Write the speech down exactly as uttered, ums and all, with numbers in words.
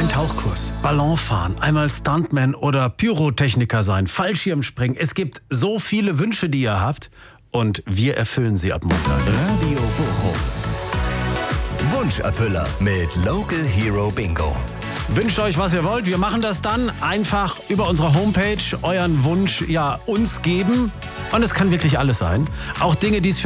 Ein Tauchkurs, Ballonfahren, einmal Stuntman oder Pyrotechniker sein, Fallschirmspringen. Es gibt so viele Wünsche, die ihr habt, und wir erfüllen sie ab Montag. Radio Bochum. Wunscherfüller mit Local Hero Bingo. Wünscht euch, was ihr wollt. Wir machen das dann einfach über unsere Homepage, euren Wunsch ja uns geben. Und es kann wirklich alles sein. Auch Dinge, die es für